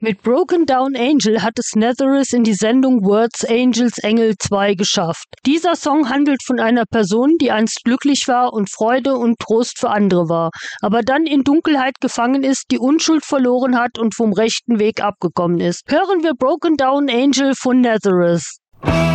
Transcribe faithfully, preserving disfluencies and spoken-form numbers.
Mit Broken Down Angel hat es Nazareth in die Sendung Words Angels Engel zwei geschafft. Dieser Song handelt von einer Person, die einst glücklich war und Freude und Trost für andere war, aber dann in Dunkelheit gefangen ist, die Unschuld verloren hat und vom rechten Weg abgekommen ist. Hören wir Broken Down Angel von Nazareth.